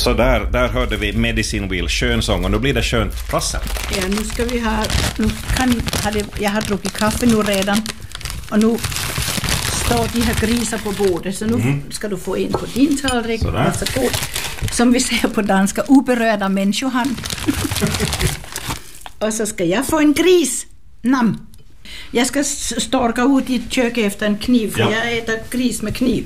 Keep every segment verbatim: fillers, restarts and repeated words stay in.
Så där, där hörde vi Medicine Wheel, skön sång, och nu blir det skönt prassel. Ja, nu ska vi ha, nu kan, hade, jag har druckit kaffe nu redan, och nu står de här grisar på bordet, så nu mm. ska du få in på din tallrik. Varsågod. Som vi säger på danska, oberörda människohand. Och så ska jag få en gris. Nam. Jag ska storka ut i köket efter en kniv, för ja. jag äter gris med kniv.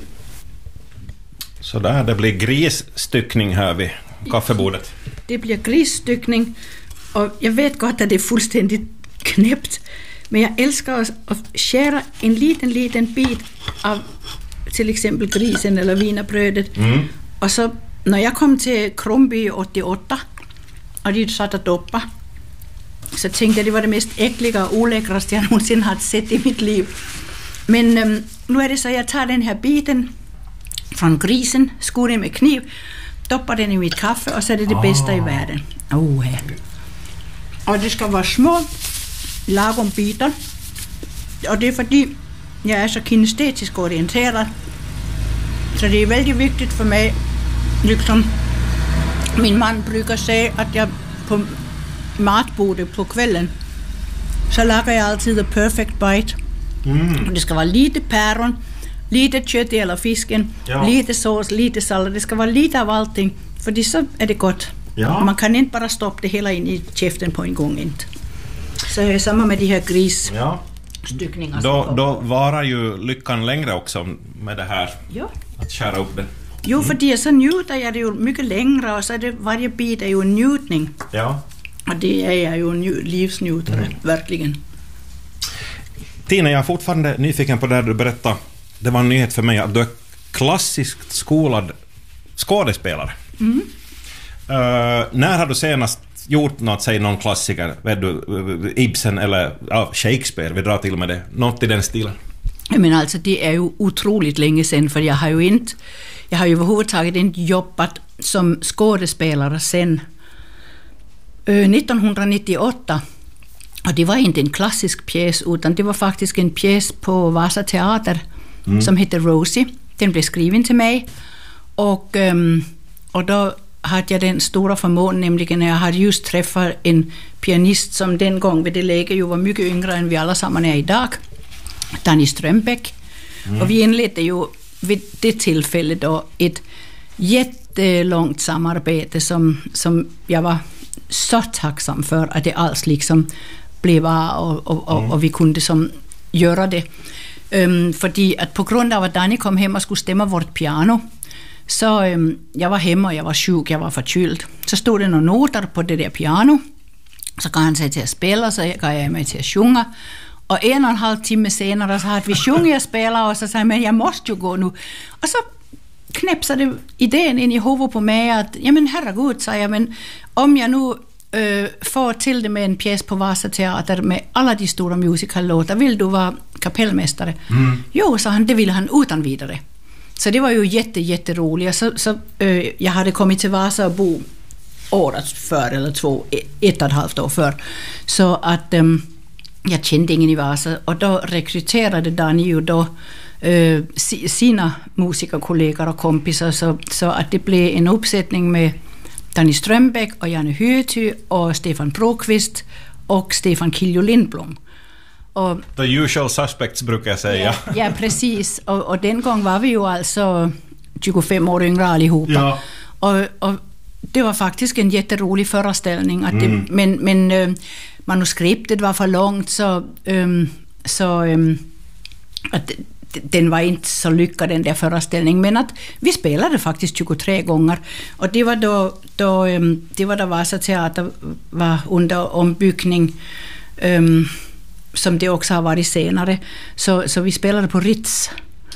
Så där, det blir grisstyckning här vid kaffebordet. Det blir grisstyckning, och jag vet gott att det är fullständigt knäppt, men jag älskar att skära en liten, liten bit av till exempel grisen eller wienerbrödet. Mm. Och så, när jag kom till Krumby åttioåtta och de satt och doppa, så tänkte jag det var det mest äckliga och oläckraste jag någonsin hade sett i mitt liv. Men um, nu är det så att jag tar den här biten från grisen, skor den med kniv, doppar den i mitt kaffe, och så är det det oh. bästa i världen. Oh, ja. Och det ska vara små, lagom bitar. Och det är för jag är så kinestetisk orienterad. Så det är väldigt viktigt för mig, liksom min man brukar säga att jag på matbordet på kvällen så lagar jag alltid the perfect bite. Mm. Det ska vara lite päron, lite kött eller fisken, ja. lite sås, lite sallad. Det ska vara lite av allting, för det så är det gott. Ja. Man kan inte bara stoppa det hela in i käften på en gång. Inte. Så det är samma med de här grisstyckningarna. Ja. Då, då varar ju lyckan längre också med det här, ja. att skära upp det. Jo, för det så njuter jag det ju mycket längre, och så är det, varje bit är ju en njutning. Ja. Och det är jag ju en livsnjutare, mm. verkligen. Tina, jag är fortfarande nyfiken på det du berättade. Det var en nyhet för mig att du är klassiskt skolad skådespelare. Mm. Uh, när har du senast gjort något, säg någon klassiker, vet du, Ibsen eller ja, Shakespeare, vi drar till med det, något i den stilen? Men alltså det är ju otroligt länge sedan, för jag har ju inte jag har ju överhuvudtaget inte jobbat som skådespelare sen uh, nittonhundranittioåtta. Och det var inte en klassisk pjäs, utan det var faktiskt en pjäs på Vasa teater mm. som heter Rosie. Den blev skriven till mig, och, um, och då hade jag den stora förmånen, nämligen när jag hade just träffat en pianist som den gång vid det läget ju var mycket yngre än vi alla samman är idag, Danny Strömbäck. Mm. Och vi inledde ju vid det tillfället då ett jättelångt samarbete som, som jag var så tacksam för att det alls liksom blev och, och, och, och vi kunde som göra det. Um, fordi att på grund av att Danny kom hem och skulle stämma vårt piano, så um, jag var hemma och jag var sjuk, jag var förkyld. Så stod det några noter på det där piano, så kan han säga till att spela, så kan jag mig till att sjunga. Och en och en halv timme senare så hade vi sjungit och spelat, och så sa jag, men jag måste ju gå nu. Och så knäpsade idén in i huvudet på mig att, ja men herregud, sa jag, men om jag nu Uh, får till det med en pjäs på Vasa teater med alla de stora musicallåtar, vill du vara kapellmästare? Mm. Jo, sa han, det ville han utan vidare. Så det var ju jätte, jätteroligt. Så, så, uh, jag hade kommit till Vasa och bo året för eller två, ett och ett halvt år för. Så att um, jag kände ingen i Vasa, och då rekryterade Danny ju då uh, sina musikerkollegor och kompisar, så, så att det blev en uppsättning med Danny Strömbäck och Janne Hyty och Stefan Brokvist och Stefan Kiljo Lindblom. Och, the usual suspects brukar jag säga. Ja, ja precis. Och, och den gång var vi ju alltså tjugofem år yngre allihopa. Ja. Och, och det var faktiskt en jätterolig föreställning. Att mm. det, men men uh, manuskriptet var för långt, så, um, så um, att den var inte så lyckad, den där föreställningen, men att vi spelade faktiskt tjugotre gånger, och det var då, då det var då Vasa teater var under ombyggning, um, som det också har varit senare, så, så vi spelade på Ritz.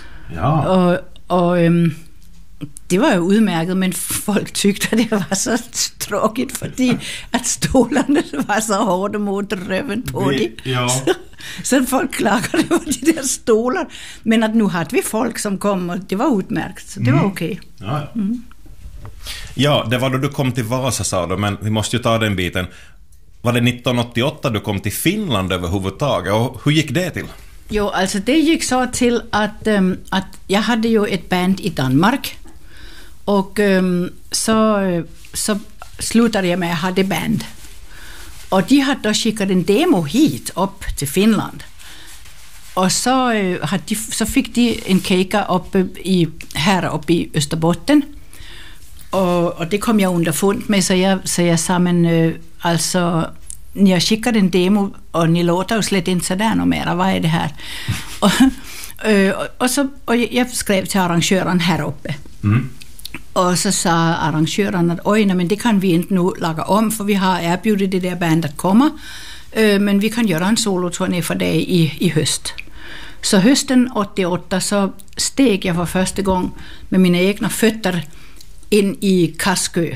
Ja. Och, och um, det var ju utmärkt, men folk tyckte att det var så tråkigt för att stolarna var så hårda mot röven på vi, dem. Ja. Så, så folk klagade över de där stolar. Men att nu hade vi folk som kom, och det var utmärkt, så det mm. var okej. Okay. Ja, ja. Mm. Ja, det var då du kom till Vasa, sa du, men vi måste ju ta den biten. Var det nittonhundraåttioåtta du kom till Finland överhuvudtaget, och hur gick det till? Jo, alltså det gick så till att, um, att jag hade ju ett band i Danmark. Och um, så, så slutade jag med att ha det band. Och de hade då skickat en demo hit upp till Finland. Och så, uh, hade de, så fick de en kejka uppe i, här uppe i Österbotten. Och, och det kom jag underfund med, så jag, så jag sa, men uh, alltså, ni har skickat en demo och ni låter ju slett inte sådär något mera, vad är det här? och, uh, och, så, och jag skrev till arrangören här uppe. Mm. Och så sa arrangören att oj, nej, men det kan vi inte nu laga om, för vi har erbjudit det där bandet att komma, uh, men vi kan göra en soloturné för dig i, i höst. Så hösten åttioåtta så steg jag för första gången med mina egna fötter in i Kaskö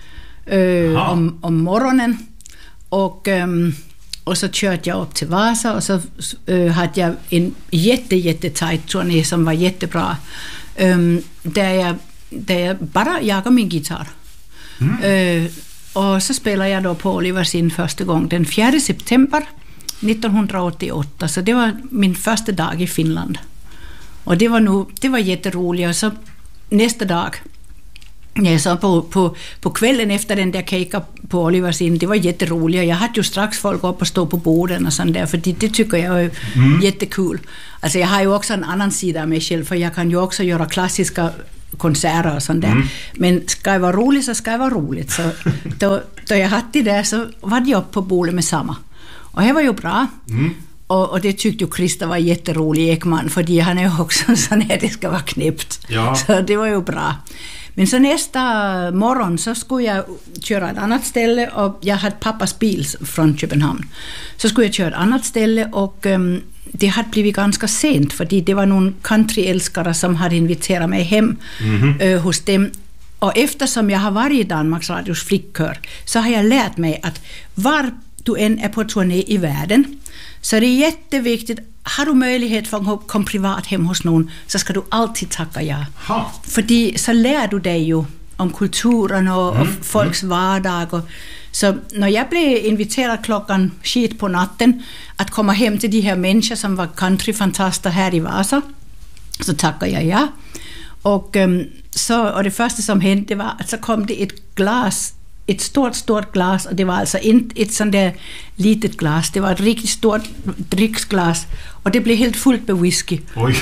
uh, om, om morgonen. Och, um, och så körde jag upp till Vasa och så uh, hade jag en jätte, jätte tight turné som var jättebra. Um, där, jag, där jag bara jagade min gitarr. Mm. Uh, och så spelade jag då på Oliver sin första gång den fjärde september nittonhundraåttioåtta. Så det var min första dag i Finland. Och det var, nog, det var jätteroligt. Och så nästa dag, ja, så på, på, på kvällen efter den där kejka på Olivers in, det var jätteroligt. Jag hade ju strax folk upp och stå på borden och sånt där, för det, det tycker jag är mm. jättekul. Alltså jag har ju också en annan sida av mig själv, för jag kan ju också göra klassiska konserter och sånt där. Mm. Men ska det vara roligt så ska det vara roligt. Så då, då jag hade det där så var jag upp på bordet med samma. Och det var ju bra. Mm. Och, och det tyckte ju Christer var jätterolig, Ekman, för han är ju också sån här, det ska vara knäppt. Ja. Så det var ju bra. Men så nästa morgon så skulle jag köra ett annat ställe, och jag hade pappas bil från Köpenhamn. Så skulle jag köra ett annat ställe, och um, det hade blivit ganska sent, för det var någon countryälskare som hade inviterat mig hem mm-hmm. uh, hos dem. Och eftersom jag har varit i Danmarks Radios flickkör så har jag lärt mig att var du än är på turné i världen, så är det jätteviktigt. Har du möjlighet för att komma privat hem hos någon, så ska du alltid tacka ja. Ha. För så lär du dig ju om kulturen och, mm. och folks mm. vardag. Och, så när jag blev inviterad klockan skit på natten att komma hem till de här människor som var countryfantaster här i Vasa, så tackade jag ja. Och, um, så, och det första som hände var att så kom det ett glas, ett stort, stort glas, och det var alltså inte ett sånt där litet glas, det var ett riktigt stort dricksglas, och det blev helt fullt med whisky. Oj.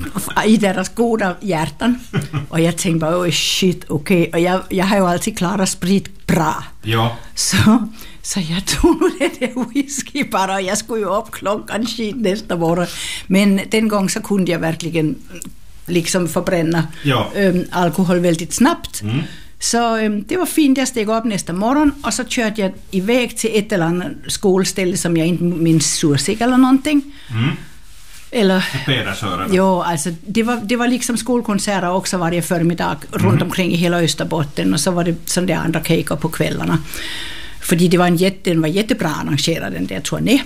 I deras goda hjärtan. Och jag tänkte bara, oh shit, okej. Okay. Och jag, jag har ju alltid klarat sprit bra. Ja. Så, så jag tog nog det där whisky bara, och jag skulle ju upp klockan skit nästa morgon. Men den gången så kunde jag verkligen liksom förbränna ja. um, alkohol väldigt snabbt. Mm. Så um, det var fint, jag steg upp nästa morgon, och så körde jag iväg till ett eller annat skolställe som jag inte minns, Sursik eller någonting. Mm. Eller, ja, alltså det var, det var liksom skolkonserter också varje förmiddag mm. runt omkring i hela Österbotten, och så var det som det andra kejkar på kvällarna. För det var en jätte, den var jättebra arrangerad, den där turné.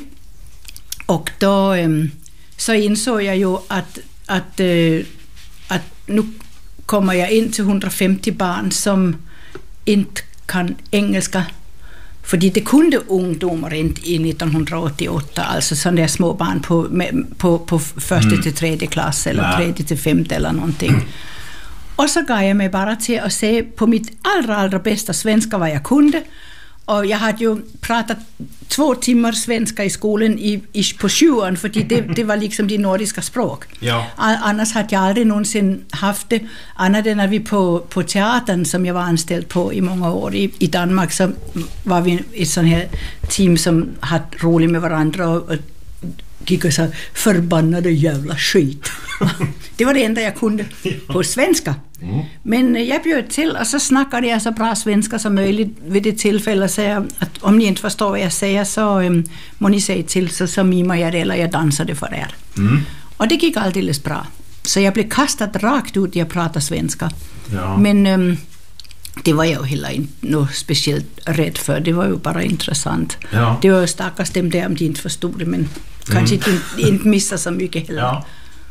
Och då um, så insåg jag ju att, att, uh, att nu kommer jag in till hundrafemtio barn som inte kan engelska. För det kunde ungdomar inte i nittonhundraåttioåtta, alltså sådana där små barn på, med, på, på första mm. till tredje klass eller ja. tredje till femte eller någonting. Mm. Och så gav jag mig bara till att se på mitt allra, allra bästa svenska vad jag kunde. Och jag hade ju pratat två timmar svenska i skolan i, i, på sjuan, för det, det var liksom de nordiska språk. Ja. Annars hade jag aldrig någonsin haft det, annat än att vi på, på teatern som jag var anställd på i många år i, i Danmark, så var vi ett sånt här team som hade roligt med varandra och, och gick och sa förbannade jävla skit. Det var det enda jag kunde på svenska. Mm. Men jag bjöd till, och så snackade jag så bra svenska som möjligt vid det tillfälle, och säga att om ni inte förstår vad jag säger, så um, må ni säga till, så, så mimar jag det eller jag dansade för er. Mm. Och det gick alldeles bra. Så jag blev kastad rakt ut i att prata svenska. Ja. Men um, det var jag heller inte något speciellt rädd för. Det var ju bara intressant. Ja. Det var ju stackars dem där om de inte förstod det, men mm. kanske inte, inte missa så mycket heller. Ja.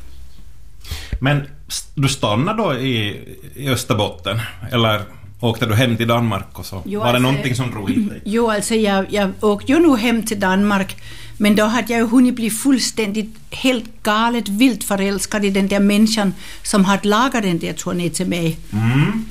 Men du stannade då i, i Österbotten, eller åkte du hem till Danmark och så? Jo, var det alltså, någonting som drog hit dig? Jo, alltså jag, jag åkte ju nog hem till Danmark, men då hade jag ju hunnit bli fullständigt helt galet vilt förälskad i den där människan som hade lagat den där turné till mig. Mm.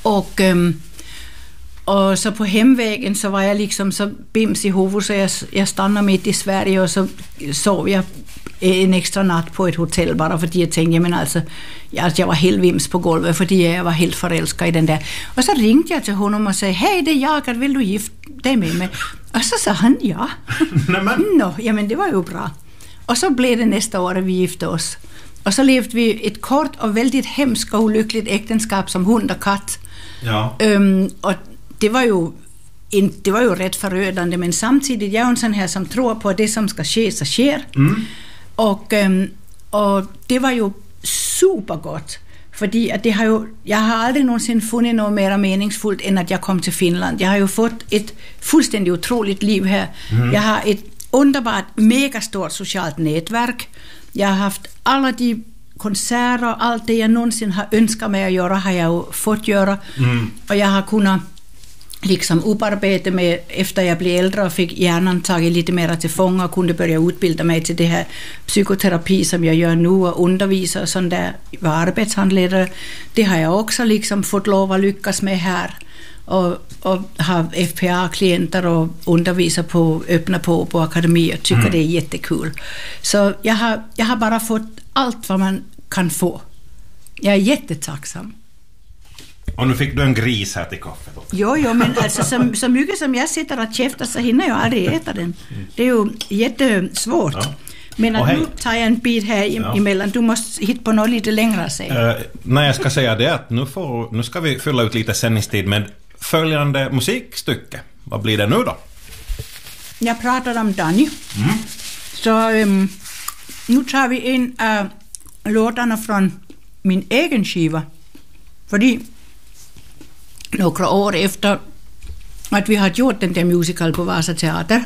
Och, um, och så på hemvägen så var jag liksom så bims i huvudet så jag, jag stannade mitt i Sverige och så sov jag en extra natt på ett hotell bara för att jag tänkte, men alltså, att jag var helt vims på golvet för att jag var helt förälskad i den där. Och så ringde jag till honom och sa, hej, det är jag, vill du gifta dig med mig? Och så sa han ja. no, ja, men det var ju bra. Och så blev det nästa år vi gifte oss. Och så levde vi ett kort och väldigt hemskt och olyckligt äktenskap som hund och katt. Ja. Um, och det var ju inte, det var ju rätt förödande, men samtidigt jag är en sån här som tror på att det som ska ske så sker. Mm. Och, um, och det var ju supergott. För att det har ju, jag har aldrig någonsin funnit något mer meningsfullt än att jag kom till Finland. Jag har ju fått ett fullständigt otroligt liv här. Mm. Jag har ett underbart, megastort socialt nätverk. Jag har haft alla de konserter, allt det jag någonsin har önskat mig att göra har jag fått göra. Mm. Och jag har kunnat liksom upparbeta mig efter jag blev äldre och fick hjärnan tagit lite mer till fånga och kunde börja utbilda mig till det här psykoterapi som jag gör nu och undervisa och sånt där, var arbetshandledare. Det har jag också liksom fått lov att lyckas med här och, och ha F P A-klienter och undervisa på öppna på på akademi och tycker mm. det är jättekul. Så jag har, jag har bara fått allt vad man kan få. Jag är jättetacksam. Och nu fick du en gris här till kaffet också. Jo, jo, men alltså så, så mycket som jag sitter och käftar så hinner jag aldrig äta den. Det är ju jättesvårt. Ja. Men att nu tar jag en bit här ja. emellan. Du måste hitta på något lite längre sig. Uh, när jag ska säga det att nu, får, nu ska vi fylla ut lite sändningstid med följande musikstycke. Vad blir det nu då? Jag pratar om Danny. Mm. Så um, nu tar vi in uh, låtarna från min egen skiva. För några år efter att vi har gjort den där musical på Vasa Teater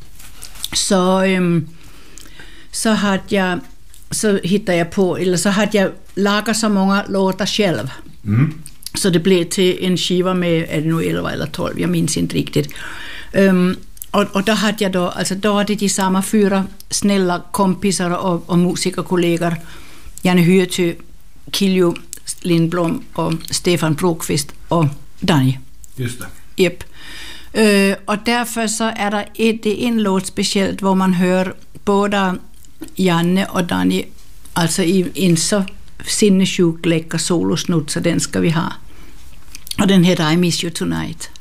så, um, så, hade jag, så hittade jag på, eller så hade jag lagat så många låtar själv. Mm. Så det blev till en skiva med, är det nu elva eller tolv, jag minns inte riktigt. Um, och, och då hade jag då, alltså då hade de samma fyra snälla kompisar och, och musikerkollegor, Janne Hyöty, Kilju Lindblom och Stefan Brokvist och Danny. Just det. Yep. Uh, och därför så är det, ett, det är en låt speciellt hvor man hör båda Janne och Danny alltså i en så sinnessjukt läcker solosnutt, så den ska vi ha. Och den heter I Miss You Tonight.